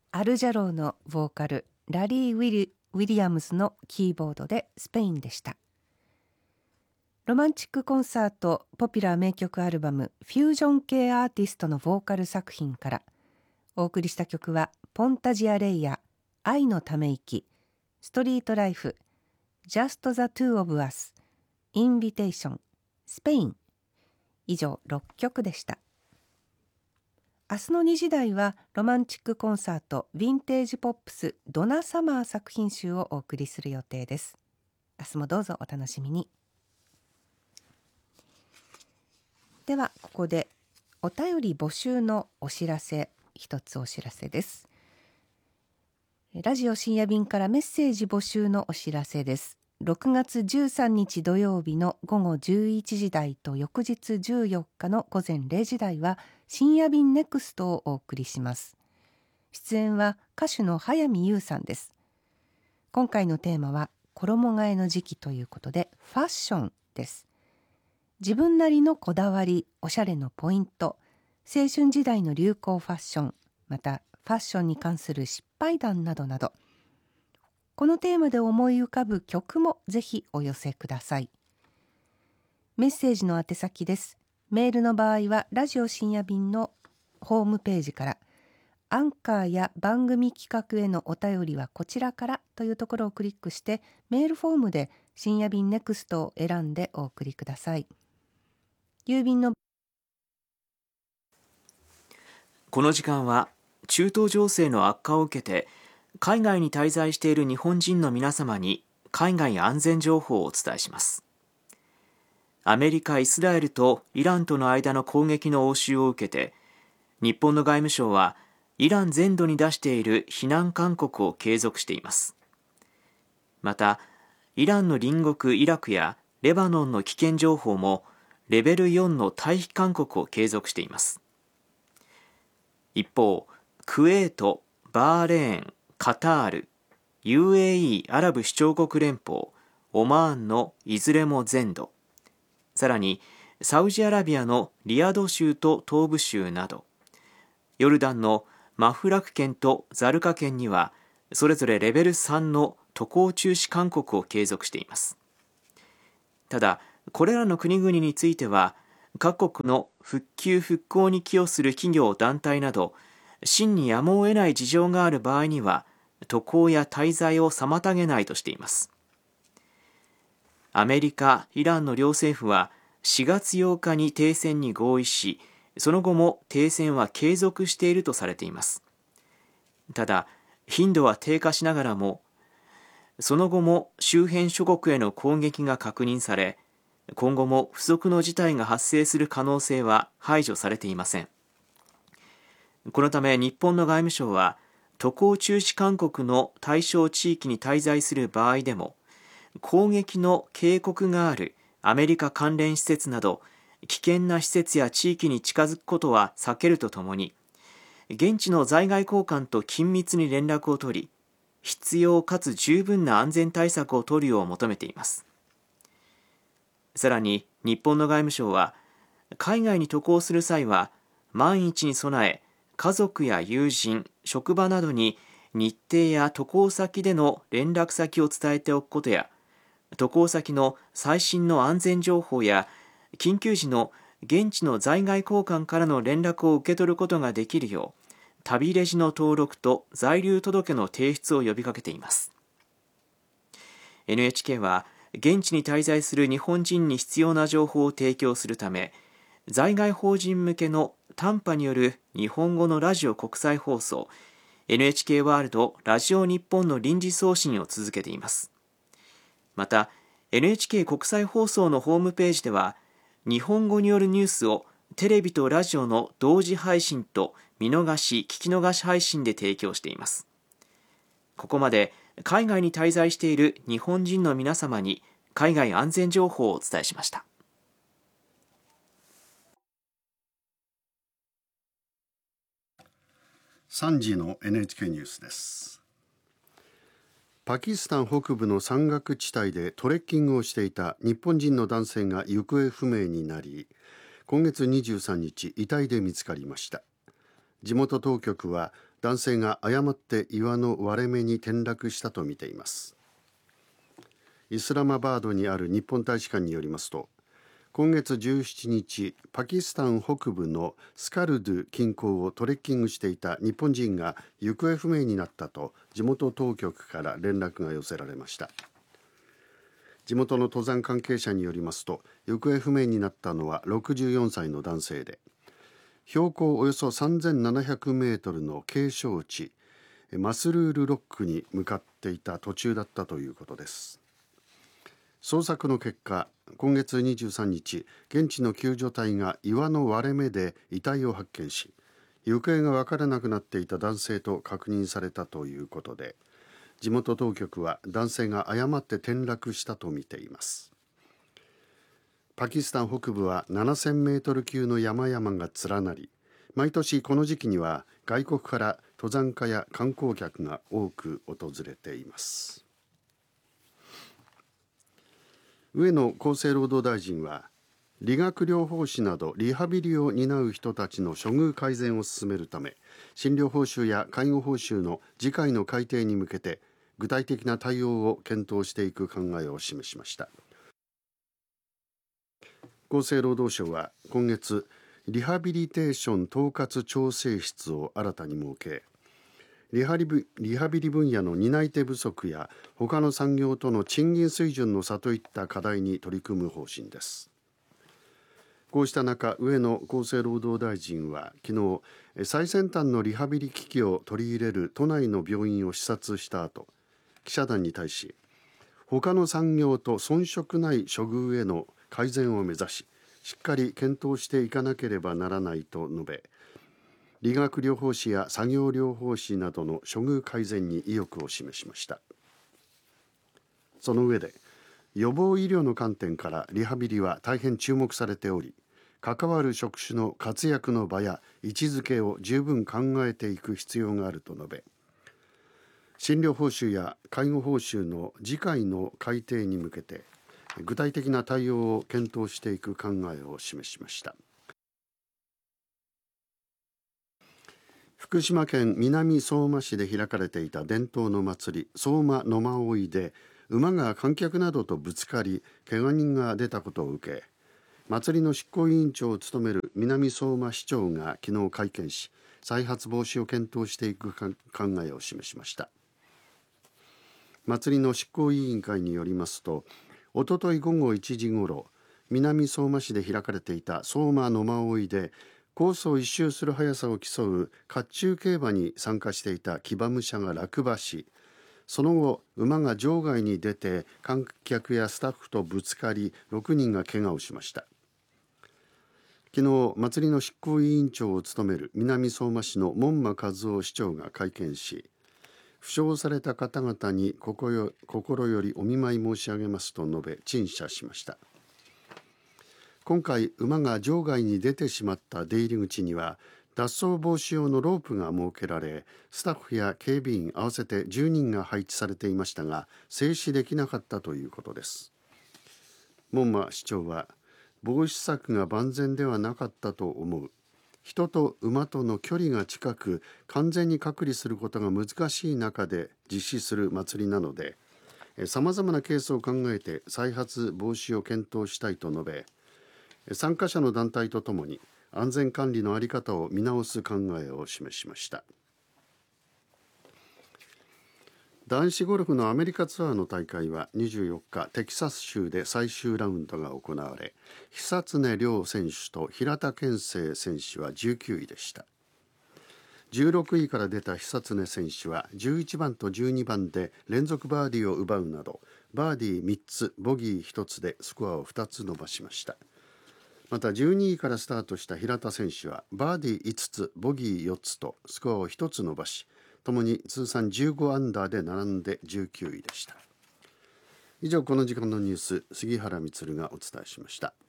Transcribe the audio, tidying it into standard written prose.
アルジャローのボーカル、ラリー・ウィリアムズのキーボードでスペインでした。ロマンチックコンサートポピュラー名曲アルバムフュージョン系アーティストのボーカル作品からお送りした曲はポンタジアレイヤ、愛のため息、ストリートライフ、Just the Two of Us、インビテーション、スペイン。以上6曲でした。明日の2時台はロマンチックコンサートヴィンテージポップスドナサマー作品集をお送りする予定です。明日もどうぞお楽しみに。ではここでお便り募集のお知らせ、一つお知らせです。ラジオ深夜便からメッセージ募集のお知らせです。6月13日土曜日の午後11時台と翌日14日の午前0時台は深夜便ネクストをお送りします。出演は歌手の早見優さんです。今回のテーマは衣替えの時期ということでファッションです。自分なりのこだわり、おしゃれのポイント、青春時代の流行ファッション、またファッションに関する失敗談などなど、このテーマで思い浮かぶ曲もぜひお寄せください。メッセージの宛先です。メールの場合はラジオ深夜便のホームページから、アンカーや番組企画へのお便りはこちらからというところをクリックしてメールフォームで深夜便ネクストを選んでお送りください。郵便のこの時間は中東情勢の悪化を受けて海外に滞在している日本人の皆様に海外安全情報をお伝えします。アメリカ、イスラエルとイランとの間の攻撃の応酬を受けて日本の外務省はイラン全土に出している避難勧告を継続しています。またイランの隣国イラクやレバノンの危険情報もレベル4の退避勧告を継続しています。一方、クウェート、バーレーン、カタール、UAE アラブ首長国連邦、オマーンのいずれも全土、さらにサウジアラビアのリヤド州と東部州など、ヨルダンのマフラク県とザルカ県にはそれぞれレベル3の渡航中止勧告を継続しています。ただ、これらの国々については各国の復旧復興に寄与する企業団体など真にやむを得ない事情がある場合には渡航や滞在を妨げないとしています。アメリカ、イランの両政府は4月8日に停戦に合意し、その後も停戦は継続しているとされています。ただ、頻度は低下しながらもその後も周辺諸国への攻撃が確認され、今後も不測の事態が発生する可能性は排除されていません。このため日本の外務省は渡航中止勧告の対象地域に滞在する場合でも攻撃の警告があるアメリカ関連施設など危険な施設や地域に近づくことは避けるとともに、現地の在外公館と緊密に連絡を取り、必要かつ十分な安全対策を取るよう求めています。さらに日本の外務省は海外に渡航する際は万一に備え家族や友人、職場などに日程や渡航先での連絡先を伝えておくことや、渡航先の最新の安全情報や緊急時の現地の在外公館からの連絡を受け取ることができるよう旅レジの登録と在留届の提出を呼びかけています。 NHK は現地に滞在する日本人に必要な情報を提供するため、在外邦人向けの短波による日本語のラジオ国際放送 NHK ワールドラジオ日本の臨時送信を続けています。また NHK 国際放送のホームページでは日本語によるニュースをテレビとラジオの同時配信と見逃し・聞き逃し配信で提供しています。ここまで海外に滞在している日本人の皆様に海外安全情報をお伝えしました。 3時の NHK ニュースです。パキスタン北部の山岳地帯でトレッキングをしていた日本人の男性が行方不明になり、今月23日遺体で見つかりました。地元当局は男性が誤って岩の割れ目に転落したとみています。イスラマバードにある日本大使館によりますと、今月17日、パキスタン北部のスカルドゥ近郊をトレッキングしていた日本人が行方不明になったと地元当局から連絡が寄せられました。地元の登山関係者によりますと、行方不明になったのは64歳の男性で、標高およそ3700メートルの景勝地マスルールロックに向かっていた途中だったということです。捜索の結果、今月23日、現地の救助隊が岩の割れ目で遺体を発見し、行方が分からなくなっていた男性と確認されたということで、地元当局は男性が誤って転落したとみています。パキスタン北部は7000メートル級の山々が連なり、毎年この時期には外国から登山家や観光客が多く訪れています。上野厚生労働大臣は、理学療法士などリハビリを担う人たちの処遇改善を進めるため、診療報酬や介護報酬の次回の改定に向けて具体的な対応を検討していく考えを示しました。厚生労働省は今月、リハビリテーション統括調整室を新たに設け、リハビリ分野の担い手不足や他の産業との賃金水準の差といった課題に取り組む方針です。こうした中、上野厚生労働大臣は昨日、最先端のリハビリ機器を取り入れる都内の病院を視察した後、記者団に対し、他の産業と遜色ない処遇への改善を目指し、しっかり検討していかなければならないと述べ、理学療法士や作業療法士などの処遇改善に意欲を示しました。その上で、予防医療の観点からリハビリは大変注目されており、関わる職種の活躍の場や位置づけを十分考えていく必要があると述べ、診療報酬や介護報酬の次回の改定に向けて具体的な対応を検討していく考えを示しました。福島県南相馬市で開かれていた伝統の祭り、相馬野馬追で馬が観客などとぶつかり怪我人が出たことを受け、祭りの執行委員長を務める南相馬市長が昨日会見し、再発防止を検討していく考えを示しました。祭りの執行委員会によりますと、おととい午後1時ごろ、南相馬市で開かれていた相馬野馬追でコースを一周する速さを競う甲冑競馬に参加していた騎馬武者が落馬し、その後馬が場外に出て観客やスタッフとぶつかり6人が怪我をしました。昨日、祭りの執行委員長を務める南相馬市の門馬和夫市長が会見し、負傷された方々に心よりお見舞い申し上げますと述べ陳謝しました。今回、馬が場外に出てしまった出入り口には脱走防止用のロープが設けられ、スタッフや警備員合わせて10人が配置されていましたが、静止できなかったということです。門馬市長は、防止策が万全ではなかったと思う。人と馬との距離が近く、完全に隔離することが難しい中で実施する祭りなので、さまざまなケースを考えて再発防止を検討したいと述べ、参加者の団体とともに安全管理の在り方を見直す考えを示しました。男子ゴルフのアメリカツアーの大会は24日、テキサス州で最終ラウンドが行われ、久常涼選手と平田憲聖選手は19位でした。16位から出た久常選手は11番と12番で連続バーディーを奪うなど、バーディー3つ、ボギー1つでスコアを2つ伸ばしました。また12位からスタートした平田選手はバーディー5つ、ボギー4つとスコアを1つ伸ばし、ともに通算15アンダーで並んで19位でした。以上、この時間のニュース、杉原充がお伝えしました。